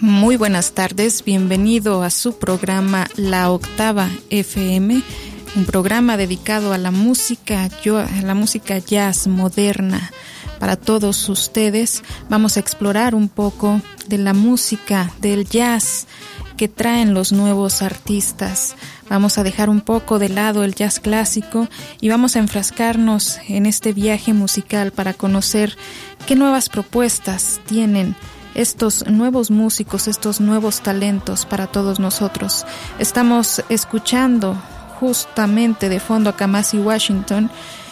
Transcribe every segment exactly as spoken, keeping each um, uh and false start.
Muy buenas tardes, bienvenido a su programa La Octava F M, un programa dedicado a la música, yo, a la música jazz moderna. Para todos ustedes vamos a explorar un poco de la música del jazz que traen los nuevos artistas. Vamos a dejar un poco de lado el jazz clásico y vamos a enfrascarnos en este viaje musical para conocer qué nuevas propuestas tienen estos nuevos músicos, estos nuevos talentos para todos nosotros. Estamos escuchando justamente de fondo a Kamasi Washington,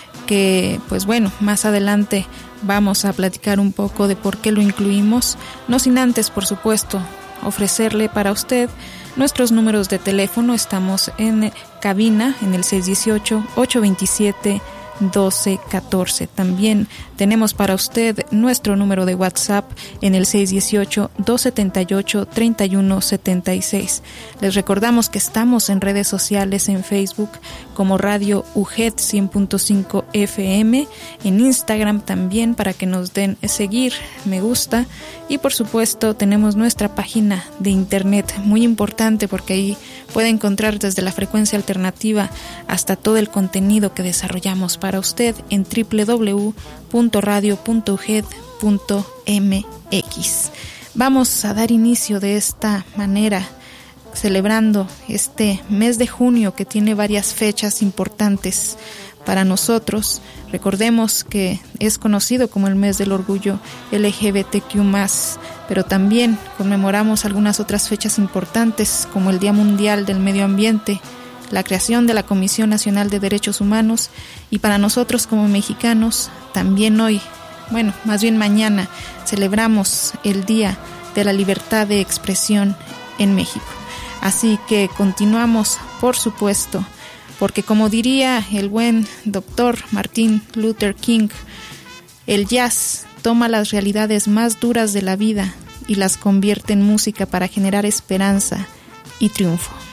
que pues bueno, más adelante vamos a platicar un poco de por qué lo incluimos, no sin antes, por supuesto, ofrecerle para usted nuestros números de teléfono. Estamos en cabina en el seis uno ocho, ocho dos siete, uno dos uno cuatro. También tenemos para usted nuestro número de WhatsApp en el seis uno ocho, dos siete ocho, tres uno siete seis. Les recordamos que estamos en redes sociales, en Facebook como Radio U G E D cien punto cinco F M, en Instagram también para que nos den seguir, me gusta, y por supuesto tenemos nuestra página de internet, muy importante porque ahí puede encontrar desde la frecuencia alternativa hasta todo el contenido que desarrollamos para usted en doble u doble u doble u punto radio punto u g e d punto m x. Vamos a dar inicio de esta manera, celebrando este mes de junio que tiene varias fechas importantes para nosotros. Recordemos que es conocido como el mes del orgullo L G B T Q más, pero también conmemoramos algunas otras fechas importantes como el Día Mundial del Medio Ambiente, la creación de la Comisión Nacional de Derechos Humanos, y para nosotros como mexicanos también hoy, bueno, más bien mañana, celebramos el Día de la Libertad de Expresión en México. Así que continuamos, por supuesto, porque como diría el buen doctor Martin Luther King, el jazz toma las realidades más duras de la vida y las convierte en música para generar esperanza y triunfo.